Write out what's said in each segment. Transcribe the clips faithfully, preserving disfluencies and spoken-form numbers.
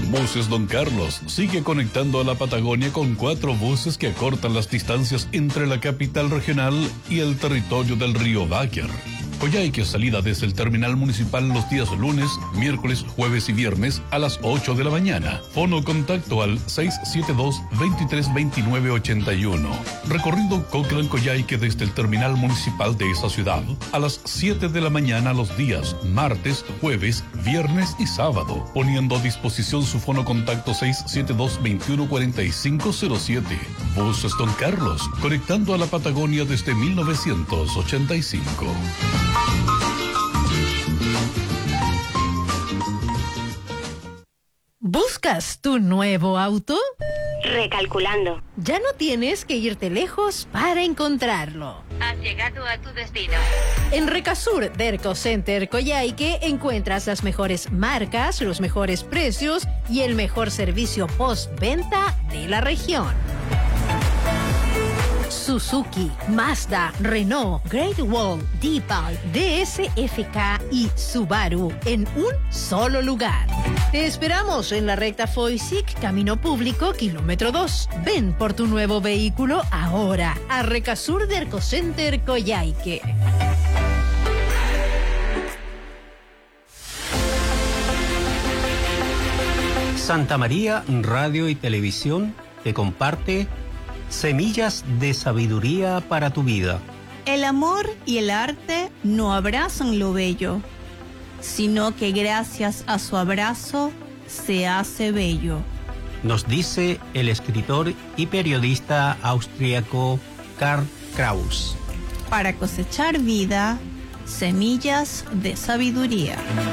Buses Don Carlos sigue conectando a la Patagonia con cuatro buses que acortan las distancias entre la capital regional y el territorio del río Báquer. Coyhaique, salida desde el terminal municipal los días lunes, miércoles, jueves y viernes a las ocho de la mañana. Fono contacto al seis siete dos, veintitrés veintinueve ochenta y uno. Recorrido Cochrane-Coyhaique desde el terminal municipal de esa ciudad a las siete de la mañana los días martes, jueves, viernes y sábado. Poniendo a disposición su fono contacto seis siete dos, veintiuno cuarenta y cinco cero siete. Buses Don Carlos, conectando a la Patagonia desde mil novecientos ochenta y cinco. ¿Buscas tu nuevo auto? Recalculando. Ya no tienes que irte lejos para encontrarlo. Has llegado a tu destino. En Recasur Derco Center Coyhaique encuentras las mejores marcas, los mejores precios y el mejor servicio postventa de la región. Suzuki, Mazda, Renault, Great Wall, Deepal, D S F K y Subaru en un solo lugar. Te esperamos en la recta Foysic, Camino Público, kilómetro dos. Ven por tu nuevo vehículo ahora a Recasur Derco Center Coyhaique. Santa María Radio y Televisión te comparte Semillas de Sabiduría para tu Vida. El amor y el arte no abrazan lo bello, sino que gracias a su abrazo se hace bello. Nos dice el escritor y periodista austríaco Karl Kraus. Para cosechar vida, semillas de sabiduría.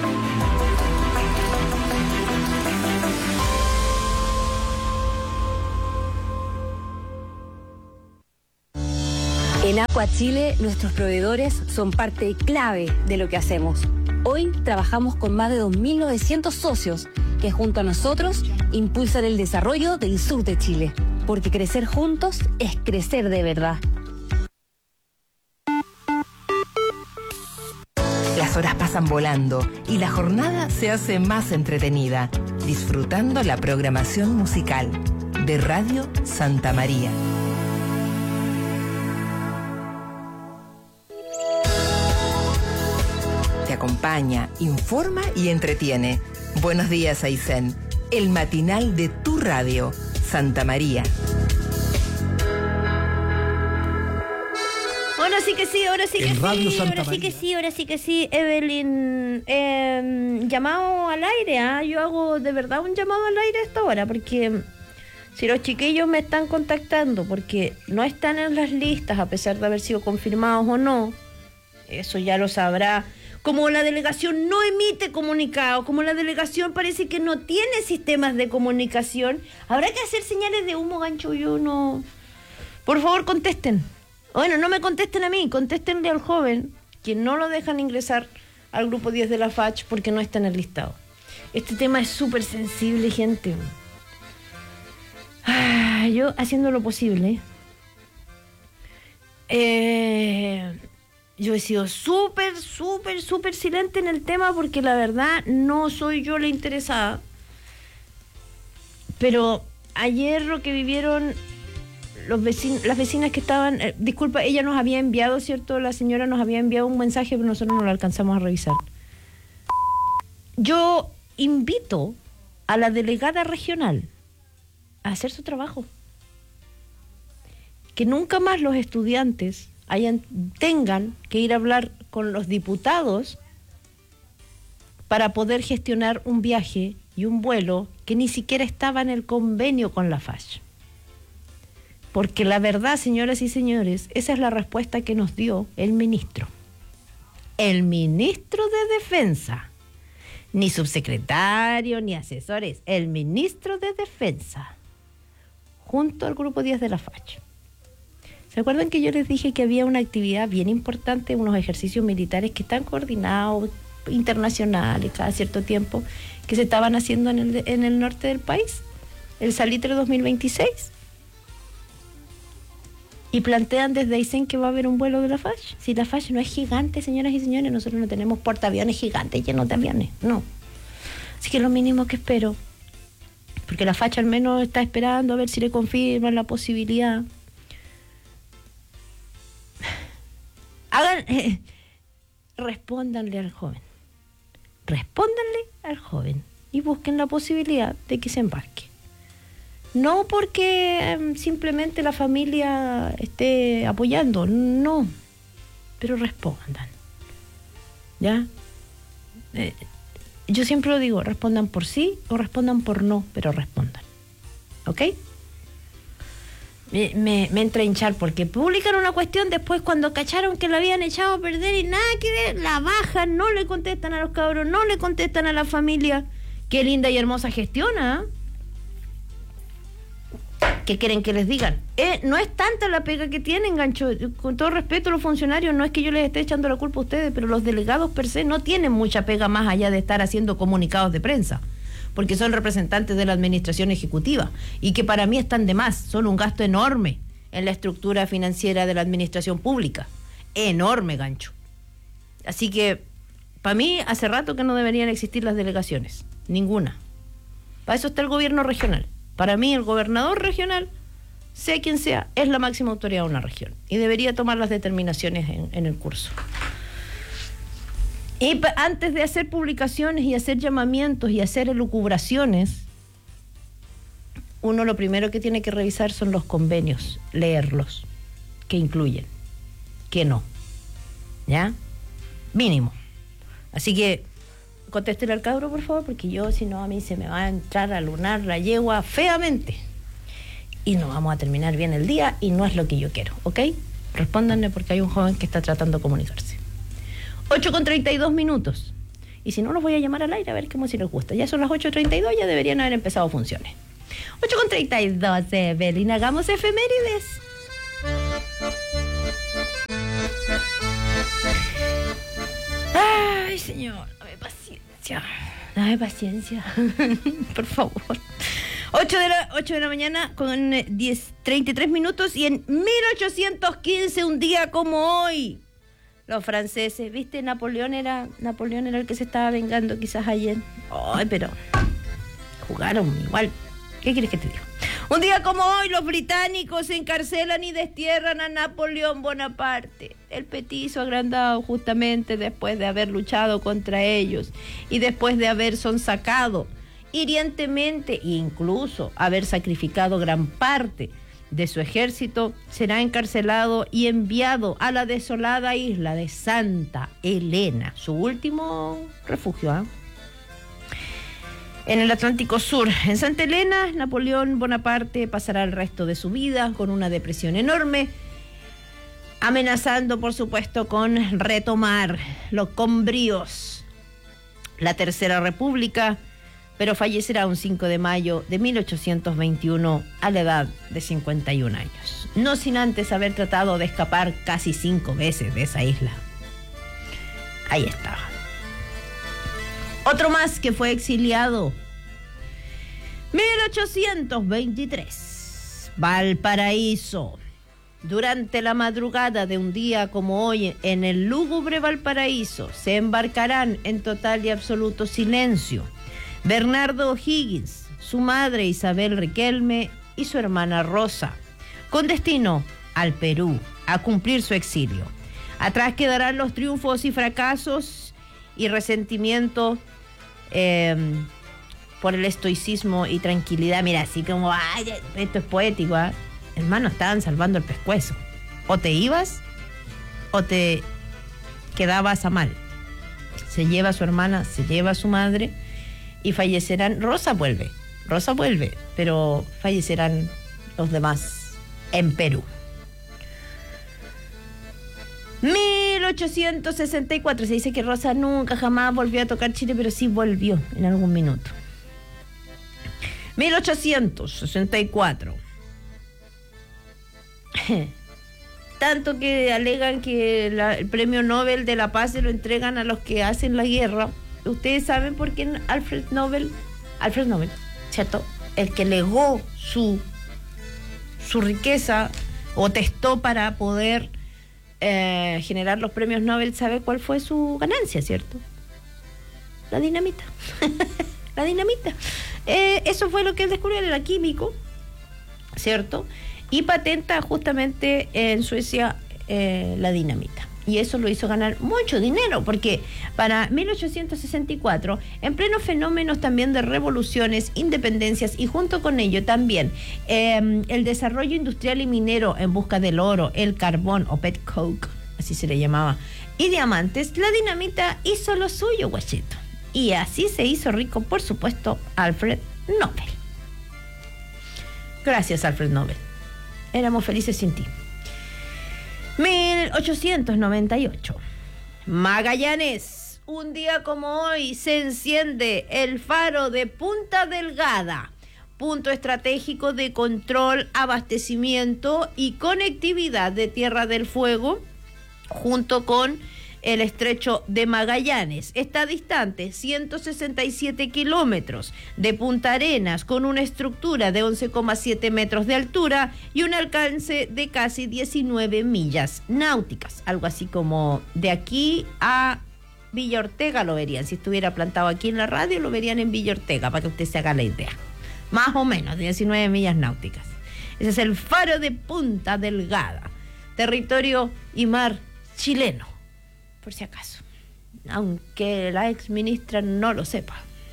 En Aqua Chile, nuestros proveedores son parte clave de lo que hacemos. Hoy trabajamos con más de dos mil novecientos socios que junto a nosotros impulsan el desarrollo del sur de Chile. Porque crecer juntos es crecer de verdad. Las horas pasan volando y la jornada se hace más entretenida, disfrutando la programación musical de Radio Santa María. Te acompaña, informa y entretiene. Buenos días, Aysén, el matinal de tu radio, Santa María. Ahora sí que sí, ahora sí que en sí, Radio Santa ahora sí María. que sí, ahora sí que sí, Evelyn, eh, llamado al aire, ¿ah? Yo hago de verdad un llamado al aire a esta hora, porque si los chiquillos me están contactando, porque no están en las listas, a pesar de haber sido confirmados o no, eso ya lo sabrá. Como la delegación no emite comunicados, como la delegación parece que no tiene sistemas de comunicación, habrá que hacer señales de humo, gancho, yo no... Por favor, contesten. Bueno, no me contesten a mí, contéstenle al joven, que no lo dejan ingresar al grupo diez de la F A C H porque no está en el listado. Este tema es súper sensible, gente. Ah, yo haciendo lo posible. Eh... Yo he sido súper, súper, súper silente en el tema porque la verdad no soy yo la interesada. Pero ayer lo que vivieron los vecinos, las vecinas que estaban... Eh, disculpa, ella nos había enviado, ¿cierto? La señora nos había enviado un mensaje, pero nosotros no lo alcanzamos a revisar. Yo invito a la delegada regional a hacer su trabajo. Que nunca más los estudiantes... Hayan, tengan que ir a hablar con los diputados para poder gestionar un viaje y un vuelo que ni siquiera estaba en el convenio con la F A C H. Porque la verdad, señoras y señores, esa es la respuesta que nos dio el ministro. El ministro de Defensa. Ni subsecretario, ni asesores. El ministro de Defensa. Junto al grupo diez de la F A C H. ¿Se acuerdan que yo les dije que había una actividad bien importante, unos ejercicios militares que están coordinados, internacionales, cada cierto tiempo, que se estaban haciendo en el, en el norte del país? El Salitre dos mil veintiséis. Y plantean desde Aysén que va a haber un vuelo de la F A C H. Si la F A C H no es gigante, señoras y señores, nosotros no tenemos portaaviones gigantes llenos de aviones, no. Así que lo mínimo que espero porque la facha al menos está esperando a ver si le confirman la posibilidad. Hagan, eh, respóndanle al joven, respóndanle al joven y busquen la posibilidad de que se embarque. No porque eh, simplemente la familia esté apoyando, no, pero respondan, ¿ya? Eh, yo siempre lo digo, respondan por sí o respondan por no, pero respondan, ¿ok? Me, me, me entra a hinchar porque publican una cuestión después cuando cacharon que la habían echado a perder y nada que ver, la bajan, no le contestan a los cabros, no le contestan a la familia. Qué linda y hermosa gestiona, ¿eh? ¿Qué quieren que les digan? Eh, no es tanta la pega que tienen, gancho. Con todo respeto a los funcionarios, no es que yo les esté echando la culpa a ustedes, pero los delegados per se no tienen mucha pega más allá de estar haciendo comunicados de prensa, porque son representantes de la administración ejecutiva y que para mí están de más, son un gasto enorme en la estructura financiera de la administración pública. Enorme, gancho. Así que, para mí, hace rato que no deberían existir las delegaciones. Ninguna. Para eso está el gobierno regional. Para mí, el gobernador regional, sea quien sea, es la máxima autoridad de una región y debería tomar las determinaciones en, en el curso. Y pa- antes de hacer publicaciones y hacer llamamientos y hacer elucubraciones, uno lo primero que tiene que revisar son los convenios, leerlos, qué incluyen, qué no, ¿ya? Mínimo. Así que contéstele al cabro, por favor, porque yo, si no, a mí se me va a entrar a lunar la yegua feamente y no vamos a terminar bien el día y no es lo que yo quiero, ¿ok? Respóndanle porque hay un joven que está tratando de comunicarse. ocho con treinta y dos minutos. Y si no, los voy a llamar al aire a ver cómo si les gusta. Ya son las ocho treinta y dos, ya deberían haber empezado funciones. ocho con treinta y dos, Evelyn, hagamos efemérides. Ay, señor, dame paciencia. Dame paciencia. Por favor. ocho de la, ocho de la mañana con diez, treinta y tres minutos y en mil ochocientos quince, un día como hoy, los franceses, ¿viste? Napoleón era, Napoleón era el que se estaba vengando quizás ayer. Ay, pero jugaron igual. ¿Qué quieres que te diga? Un día como hoy, los británicos encarcelan y destierran a Napoleón Bonaparte, el petizo agrandado justamente después de haber luchado contra ellos y después de haber sonsacado hirientemente e incluso haber sacrificado gran parte de su ejército, será encarcelado y enviado a la desolada isla de Santa Elena, su último refugio, ¿eh? En el Atlántico Sur. En Santa Elena, Napoleón Bonaparte pasará el resto de su vida con una depresión enorme, amenazando, por supuesto, con retomar los combríos, la Tercera República, pero fallecerá un cinco de mayo de mil ochocientos veintiuno a la edad de cincuenta y un años. No sin antes haber tratado de escapar casi cinco veces de esa isla. Ahí estaba. Otro más que fue exiliado. mil ochocientos veintitrés. Valparaíso. Durante la madrugada de un día como hoy, en el lúgubre Valparaíso, se embarcarán en total y absoluto silencio Bernardo O'Higgins, su madre Isabel Riquelme y su hermana Rosa, con destino al Perú, a cumplir su exilio. Atrás quedarán los triunfos y fracasos y resentimiento eh, por el estoicismo y tranquilidad. Mira, así como, ay, esto es poético, ¿eh? Hermano, estaban salvando el pescuezo. O te ibas o te quedabas a mal. Se lleva a su hermana, se lleva a su madre y fallecerán. Rosa vuelve, Rosa vuelve, pero fallecerán los demás en Perú. mil ochocientos sesenta y cuatro. Se dice que Rosa nunca jamás volvió a tocar Chile, pero sí volvió en algún minuto. mil ochocientos sesenta y cuatro. Tanto que alegan que la, el premio Nobel de la Paz se lo entregan a los que hacen la guerra. Ustedes saben por qué Alfred Nobel, Alfred Nobel, ¿cierto? El que legó su, su riqueza o testó para poder eh, generar los premios Nobel, ¿sabe cuál fue su ganancia, cierto? La dinamita. la dinamita. Eh, eso fue lo que él descubrió, él era químico, ¿cierto? Y patenta justamente en Suecia eh, la dinamita. Y eso lo hizo ganar mucho dinero, porque para mil ochocientos sesenta y cuatro, en plenos fenómenos también de revoluciones, independencias, y junto con ello también eh, el desarrollo industrial y minero en busca del oro, el carbón o pet coke, así se le llamaba, y diamantes, la dinamita hizo lo suyo, guachito. Y así se hizo rico, por supuesto, Alfred Nobel. Gracias, Alfred Nobel. Éramos felices sin ti. mil ochocientos noventa y ocho. Magallanes. Un día como hoy se enciende el faro de Punta Delgada, punto estratégico de control, abastecimiento y conectividad de Tierra del Fuego, junto con el estrecho de Magallanes. Está distante ciento sesenta y siete kilómetros de Punta Arenas, con una estructura de once coma siete metros de altura y un alcance de casi diecinueve millas náuticas. Algo así como de aquí a Villa Ortega lo verían. Si estuviera plantado aquí en la radio, lo verían en Villa Ortega, para que usted se haga la idea. Más o menos, diecinueve millas náuticas. Ese es el faro de Punta Delgada, territorio y mar chileno, por si acaso, aunque la ex ministra no lo sepa.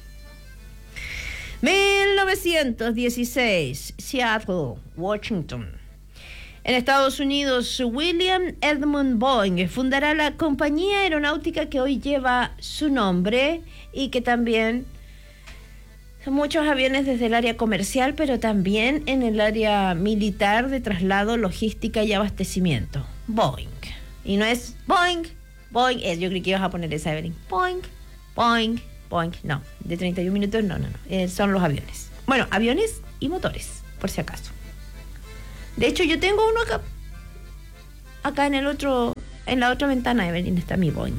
mil novecientos dieciséis, Seattle, Washington. En Estados Unidos, William Edmund Boeing fundará la compañía aeronáutica que hoy lleva su nombre y que también son muchos aviones desde el área comercial, pero también en el área militar de traslado, logística y abastecimiento. Boeing. Y no es Boeing, Boeing es, yo creí que ibas a poner esa, Evelyn. Boeing, Boeing, Boeing. No, de treinta y un minutos, no, no, no. Eh, son los aviones. Bueno, aviones y motores, por si acaso. De hecho, yo tengo uno acá. Acá en el otro, en la otra ventana, Evelyn, está mi Boeing.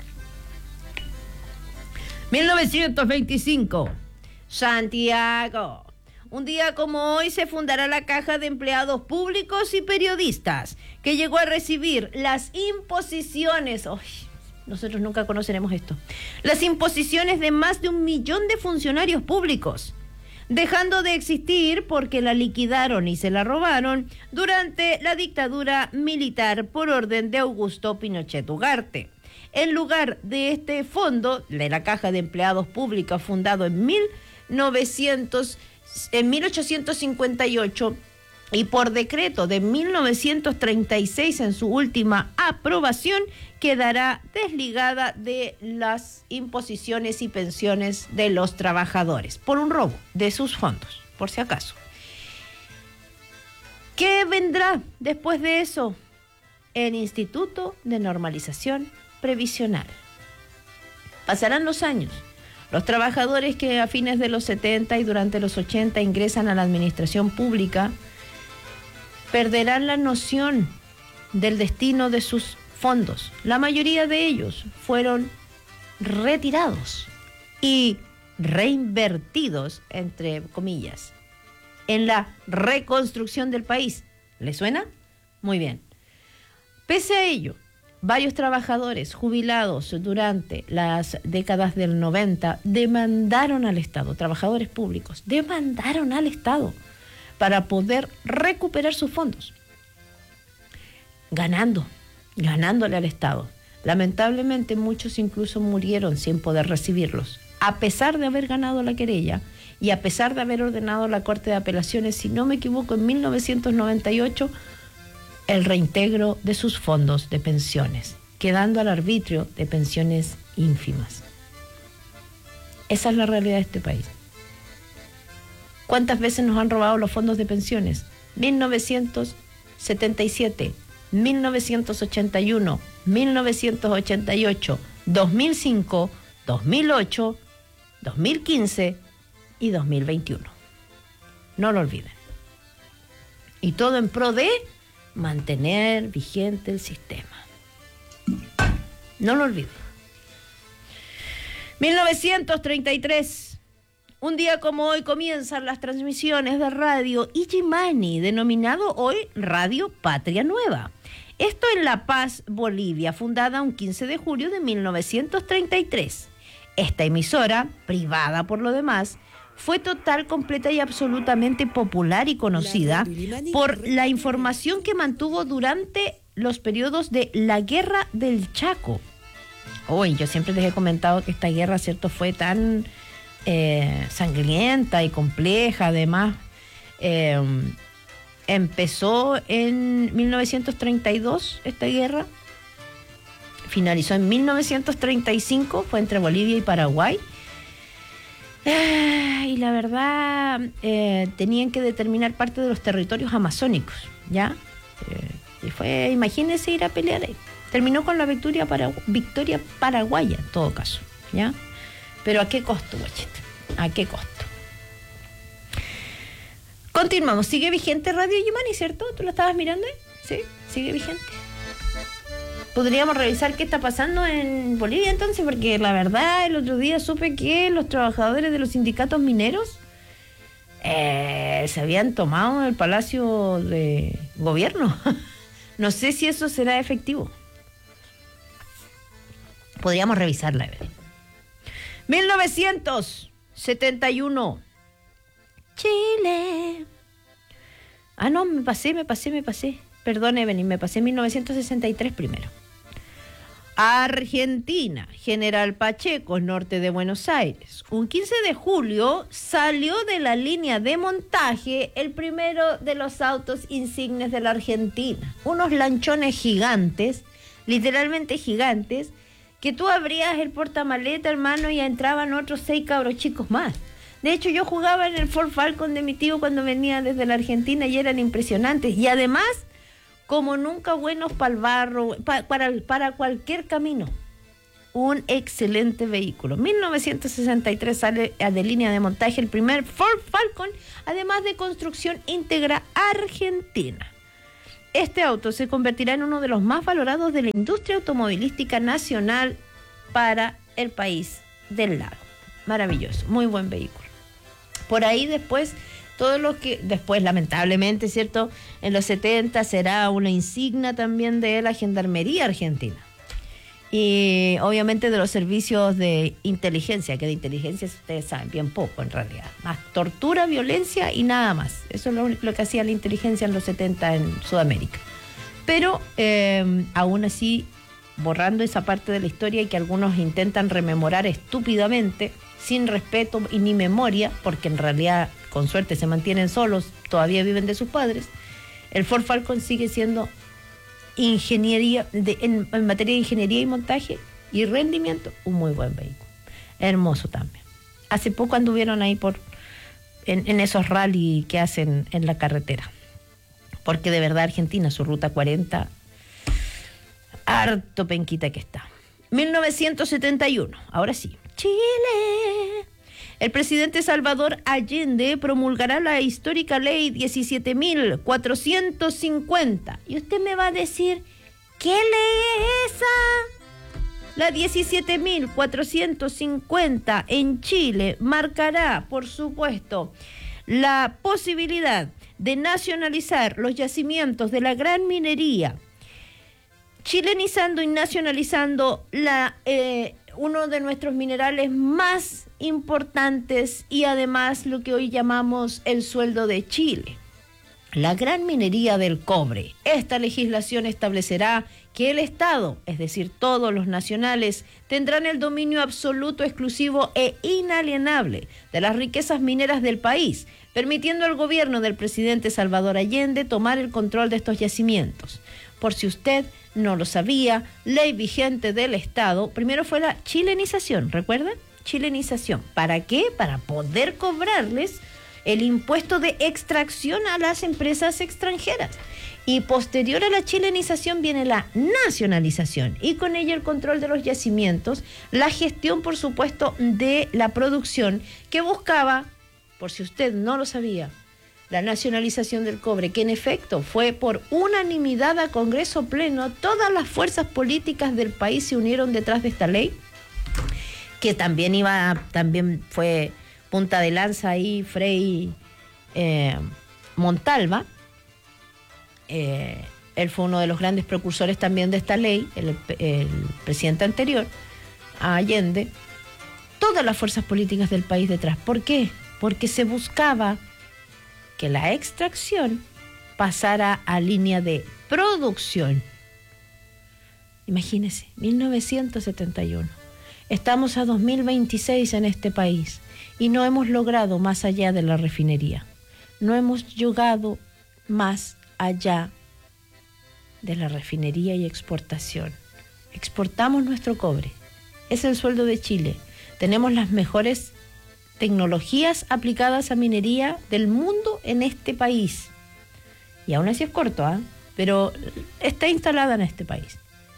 mil novecientos veinticinco, Santiago. Un día como hoy se fundará la Caja de Empleados Públicos y Periodistas, que llegó a recibir las imposiciones, ¡ay! Nosotros nunca conoceremos esto, las imposiciones de más de un millón de funcionarios públicos, dejando de existir porque la liquidaron y se la robaron durante la dictadura militar por orden de Augusto Pinochet Ugarte. En lugar de este fondo, de la Caja de Empleados Públicos, fundado en mil novecientos en mil ochocientos cincuenta y ocho y por decreto de mil novecientos treinta y seis en su última aprobación, quedará desligada de las imposiciones y pensiones de los trabajadores por un robo de sus fondos, por si acaso. ¿Qué vendrá después de eso? El Instituto de Normalización Previsional. Pasarán los años. Los trabajadores que a fines de los setenta y durante los ochenta ingresan a la administración pública perderán la noción del destino de sus fondos. La mayoría de ellos fueron retirados y reinvertidos, entre comillas, en la reconstrucción del país. ¿Le suena? Muy bien. Pese a ello, varios trabajadores jubilados durante las décadas del noventa demandaron al Estado, trabajadores públicos, demandaron al Estado para poder recuperar sus fondos. Ganando, ganándole al Estado. Lamentablemente muchos incluso murieron sin poder recibirlos, a pesar de haber ganado la querella y a pesar de haber ordenado la Corte de Apelaciones, si no me equivoco, en mil novecientos noventa y ocho, el reintegro de sus fondos de pensiones, quedando al arbitrio de pensiones ínfimas. Esa es la realidad de este país. ¿Cuántas veces nos han robado los fondos de pensiones? mil novecientos setenta y siete, mil novecientos ochenta y uno, mil novecientos ochenta y ocho, dos mil cinco, dos mil ocho, dos mil quince y dos mil veintiuno. No lo olviden. Y todo en pro de mantener vigente el sistema. No lo olviden. mil novecientos treinta y tres. Un día como hoy comienzan las transmisiones de Radio Illimani, denominado hoy Radio Patria Nueva. Esto en La Paz, Bolivia, fundada un quince de julio de mil novecientos treinta y tres. Esta emisora, privada por lo demás, fue total, completa y absolutamente popular y conocida por la información que mantuvo durante los periodos de la Guerra del Chaco. Hoy yo siempre les he comentado que esta guerra, cierto, fue tan eh, sangrienta y compleja. Además, eh, empezó en mil novecientos treinta y dos esta guerra, finalizó en mil novecientos treinta y cinco, fue entre Bolivia y Paraguay. Ah, y la verdad, eh, tenían que determinar parte de los territorios amazónicos, ¿ya? Eh, y fue, imagínense ir a pelear ahí. Terminó con la victoria, para, victoria paraguaya, en todo caso, ¿ya? Pero ¿a qué costo, guachete? ¿A qué costo? Continuamos. ¿Sigue vigente Radio Yumani, cierto? ¿Tú lo estabas mirando ahí? Sí, sigue vigente. Podríamos revisar qué está pasando en Bolivia entonces, porque la verdad el otro día supe que los trabajadores de los sindicatos mineros eh, se habían tomado el Palacio de Gobierno. No sé si eso será efectivo. Podríamos revisarla, Evelyn. mil novecientos setenta y uno. Chile. Ah, no, me pasé, me pasé, me pasé. Perdón, Evelyn, me pasé mil novecientos sesenta y tres primero. Argentina, General Pacheco, norte de Buenos Aires. Un quince de julio salió de la línea de montaje el primero de los autos insignes de la Argentina. Unos lanchones gigantes, literalmente gigantes, que tú abrías el portamaleta, hermano, y entraban otros seis cabros chicos más. De hecho, yo jugaba en el Ford Falcon de mi tío cuando venía desde la Argentina y eran impresionantes. Y además, como nunca buenos para el barro, pa, para, para cualquier camino. Un excelente vehículo. mil novecientos sesenta y tres sale de línea de montaje el primer Ford Falcon, además de construcción íntegra argentina. Este auto se convertirá en uno de los más valorados de la industria automovilística nacional para el país del lado. Maravilloso, muy buen vehículo. Por ahí después... Todo lo que después, lamentablemente, ¿cierto? En los setenta será una insignia también de la Gendarmería Argentina. Y obviamente de los servicios de inteligencia, que de inteligencia ustedes saben bien poco en realidad. Más tortura, violencia y nada más. Eso es lo, lo que hacía la inteligencia en los setenta en Sudamérica. Pero eh, aún así, borrando esa parte de la historia y que algunos intentan rememorar estúpidamente, sin respeto y ni memoria, porque en realidad... con suerte se mantienen solos, todavía viven de sus padres, el Ford Falcon sigue siendo ingeniería, de, en, en materia de ingeniería y montaje y rendimiento, un muy buen vehículo. Hermoso también. Hace poco anduvieron ahí por en, en esos rally que hacen en la carretera. Porque de verdad Argentina, su ruta cuarenta, harto penquita que está. mil novecientos setenta y uno, ahora sí. Chile. El presidente Salvador Allende promulgará la histórica ley diecisiete mil cuatrocientos cincuenta. Y usted me va a decir, ¿qué ley es esa? La diecisiete mil cuatrocientos cincuenta en Chile marcará, por supuesto, la posibilidad de nacionalizar los yacimientos de la gran minería, chilenizando y nacionalizando la... Eh, uno de nuestros minerales más importantes y además lo que hoy llamamos el sueldo de Chile, la gran minería del cobre. Esta legislación establecerá que el Estado, es decir, todos los nacionales, tendrán el dominio absoluto, exclusivo e inalienable de las riquezas mineras del país, permitiendo al gobierno del presidente Salvador Allende tomar el control de estos yacimientos. Por si usted no lo sabía, ley vigente del Estado, primero fue la chilenización, ¿recuerdan? Chilenización. ¿Para qué? Para poder cobrarles el impuesto de extracción a las empresas extranjeras. Y posterior a la chilenización viene la nacionalización y con ello el control de los yacimientos, la gestión, por supuesto, de la producción que buscaba, por si usted no lo sabía, la nacionalización del cobre, que en efecto fue por unanimidad a Congreso Pleno. Todas las fuerzas políticas del país se unieron detrás de esta ley, que también iba, también fue punta de lanza ahí Frei eh, Montalva. Eh, él fue uno de los grandes precursores también de esta ley, el, el presidente anterior, a Allende. todas las fuerzas políticas del país detrás. ¿Por qué? Porque se buscaba que la extracción pasara a línea de producción. Imagínense, mil novecientos setenta y uno. Estamos a dos mil veintiséis en este país y no hemos logrado más allá de la refinería. No hemos llegado más allá de la refinería y exportación. Exportamos nuestro cobre. Es el sueldo de Chile. Tenemos las mejores tecnologías aplicadas a minería del mundo en este país. Y aún así es corto, ¿eh? Pero está instalada en este país.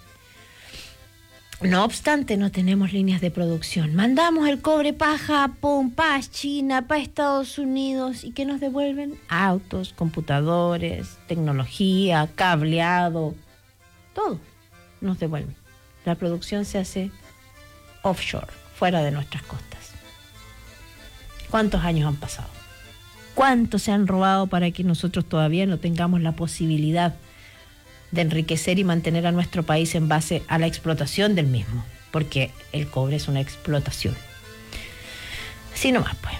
No obstante, no tenemos líneas de producción. Mandamos el cobre para Japón, para China, para Estados Unidos. ¿Y qué nos devuelven? Autos, computadores, tecnología, cableado. Todo nos devuelven. La producción se hace offshore, fuera de nuestras costas. ¿Cuántos años han pasado? ¿Cuántos se han robado para que nosotros todavía no tengamos la posibilidad de enriquecer y mantener a nuestro país en base a la explotación del mismo? Porque el cobre es una explotación. Así nomás, pues.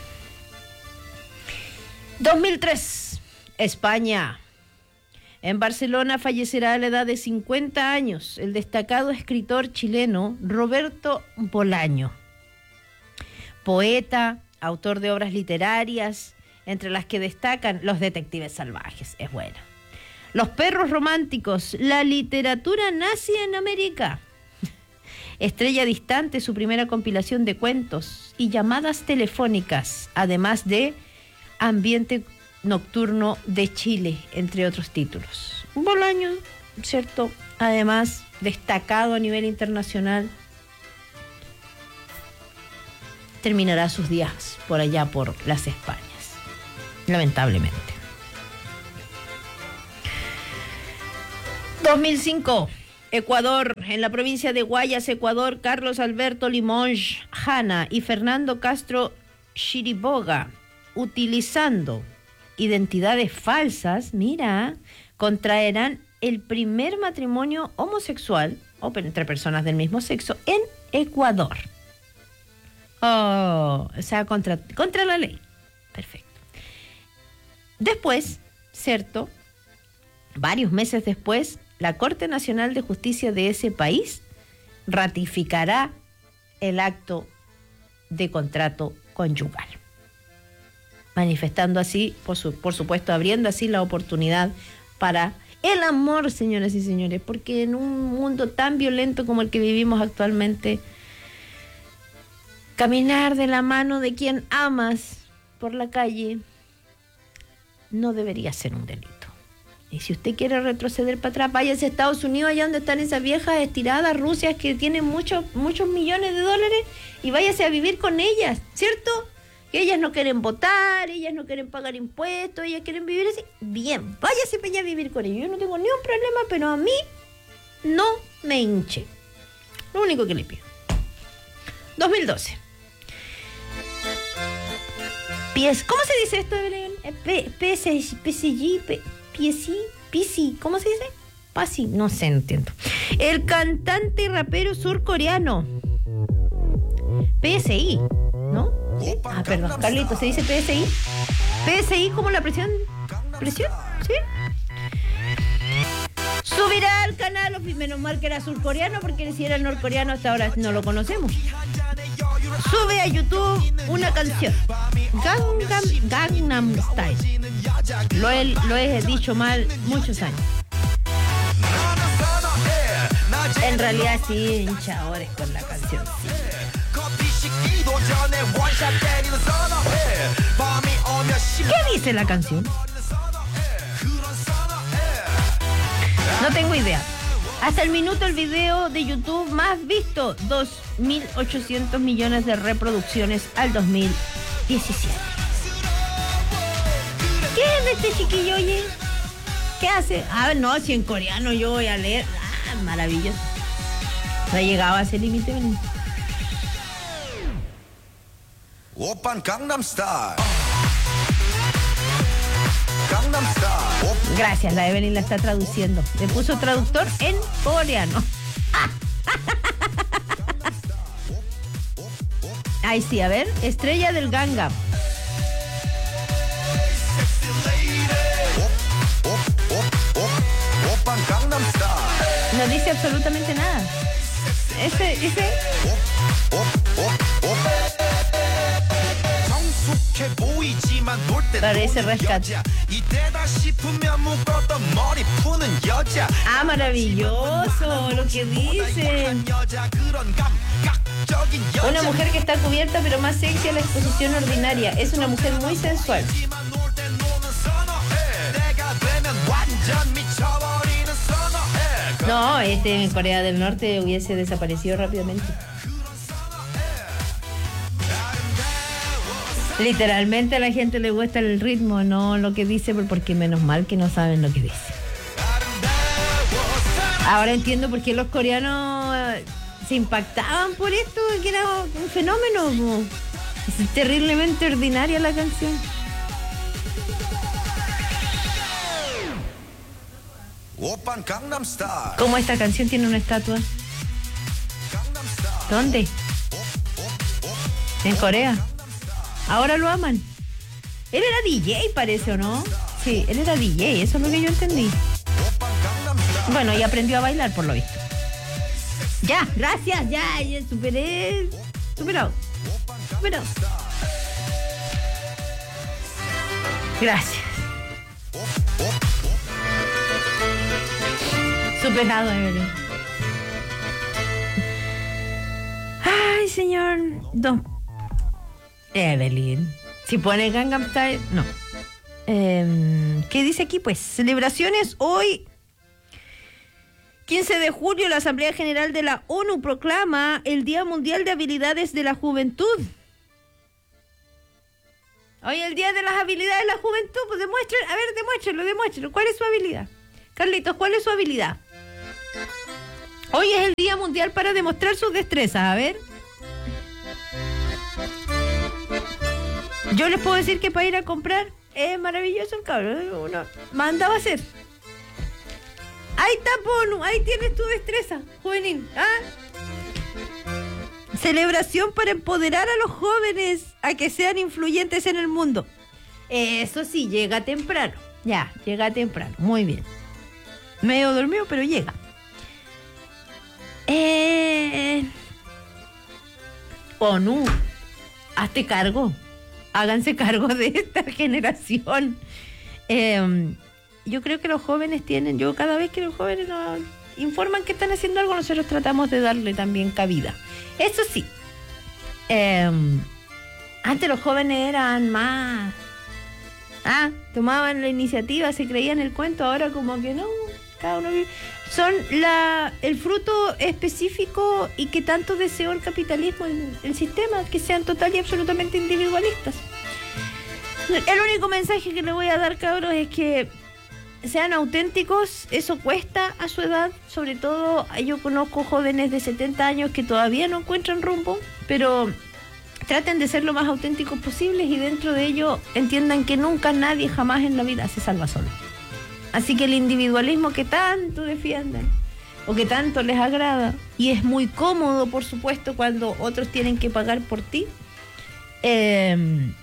dos mil tres, España. En Barcelona fallecerá a la edad de cincuenta años el destacado escritor chileno Roberto Bolaño. Poeta, autor de obras literarias, entre las que destacan Los detectives salvajes, es buena. Los perros románticos, la literatura nazi en América. Estrella distante, su primera compilación de cuentos y llamadas telefónicas, además de Ambiente nocturno de Chile, entre otros títulos. Bolaño, ¿cierto? Además, destacado a nivel internacional, terminará sus días por allá, por las Españas, lamentablemente. dos mil cinco, Ecuador. En la provincia de Guayas, Ecuador, Carlos Alberto Limonge Jana y Fernando Castro Chiriboga, utilizando identidades falsas, mira, contraerán el primer matrimonio homosexual o entre personas del mismo sexo en Ecuador. Oh, o sea, contra, contra la ley. Perfecto. Después, cierto, varios meses después, la Corte Nacional de Justicia de ese país ratificará el acto de contrato conyugal, manifestando así, por, su, por supuesto, abriendo así la oportunidad para el amor, señoras y señores, porque en un mundo tan violento como el que vivimos actualmente, caminar de la mano de quien amas por la calle no debería ser un delito. Y si usted quiere retroceder para atrás, váyase a Estados Unidos, allá donde están esas viejas estiradas rusias que tienen muchos, muchos millones de dólares, y váyase a vivir con ellas, ¿cierto? Que ellas no quieren votar, ellas no quieren pagar impuestos, ellas quieren vivir así. Bien, váyase para allá a vivir con ellos. Yo no tengo ni un problema, pero a mí no me hinche. Lo único que le pido. dos mil doce. Pies, ¿cómo se dice esto, Belén? P S G, P S G, P S I, P S I, ¿cómo se dice? Pasi, no sé, no entiendo. El cantante y rapero surcoreano. P S I, ¿no? ¿Sí? Ah, perdón, Carlito, ¿se dice P S I? P S I como la presión. ¿Presión? ¿Sí? Subirá al canal, menos mal que era surcoreano, porque si era norcoreano hasta ahora no lo conocemos. Sube a YouTube una canción, Gangnam, Gangnam Style. Lo he, lo he dicho mal muchos años. En realidad sí, hinchadores con la canción. Sí. ¿Qué dice la canción? No tengo idea. Hasta el minuto el video de YouTube más visto, dos mil ochocientos millones de reproducciones al dos mil diecisiete. ¿Qué es de este chiquillo, oye? ¿Qué hace? Ah, no, si en coreano yo voy a leer. Ah, maravilloso. No he llegado a ese límite. Open Gangnam Style. Gracias, la Evelyn la está traduciendo. Le puso traductor en coreano. Ay, sí, a ver, estrella del Gangnam. No dice absolutamente nada. Ese, ese. Parece rescate. Ah, maravilloso lo que dice. Una mujer que está cubierta pero más sexy a la exposición ordinaria. Es una mujer muy sensual. No, este en Corea del Norte hubiese desaparecido rápidamente. Literalmente a la gente le gusta el ritmo, no lo que dice, porque menos mal que no saben lo que dice. Ahora entiendo por qué los coreanos se impactaban por esto, que era un fenómeno. Es terriblemente ordinaria la canción. ¿Cómo esta canción tiene una estatua? ¿Dónde? ¿En Corea? Ahora lo aman. Él era D J, parece, ¿o no? Sí, él era D J, eso es lo que yo entendí. Bueno, y aprendió a bailar, por lo visto. Ya, gracias, ya, ya superé. Superado. Superado. Gracias. Superado, Evelyn. Ay, señor. No. Evelyn. Si pone Gangnam Style, no. Eh, ¿Qué dice aquí? Pues, celebraciones hoy. quince de julio, la Asamblea General de la ONU proclama el Día Mundial de Habilidades de la Juventud. Hoy el Día de las Habilidades de la Juventud, pues demuestren, a ver, demuéstrenlo, demuéstrenlo. ¿Cuál es su habilidad? Carlitos, ¿cuál es su habilidad? Hoy es el Día Mundial para demostrar sus destrezas, a ver. Yo les puedo decir que para ir a comprar es maravilloso el cabrón. Uno mandaba a hacer. Ahí está, Ponu, ahí tienes tu destreza, juvenil. ¿Ah? Celebración para empoderar a los jóvenes a que sean influyentes en el mundo. Eso sí, llega temprano. Ya, llega temprano. Muy bien. Medio dormido, pero llega. Eh... ONU, hazte cargo. Háganse cargo de esta generación. Eh, yo creo que los jóvenes tienen, yo cada vez que los jóvenes nos informan que están haciendo algo, nosotros tratamos de darle también cabida. Eso sí, eh, antes los jóvenes eran más, ah, tomaban la iniciativa, se creían el cuento, ahora como que no, cada uno vive. Son la, el fruto específico y que tanto deseó el capitalismo, el, el sistema, que sean total y absolutamente individualistas. El único mensaje que le voy a dar, cabros, es que sean auténticos. Eso cuesta a su edad. Sobre todo, yo conozco jóvenes de setenta años que todavía no encuentran rumbo, pero traten de ser lo más auténticos posibles y dentro de ello entiendan que nunca nadie jamás en la vida se salva solo. Así que el individualismo que tanto defienden o que tanto les agrada, y es muy cómodo, por supuesto, cuando otros tienen que pagar por ti, eh,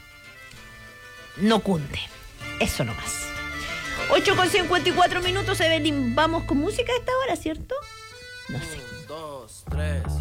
no cunde. Eso nomás. ocho con cincuenta y cuatro minutos, Evelyn. Vamos con música a esta hora, ¿cierto? No sé. Un, dos, tres.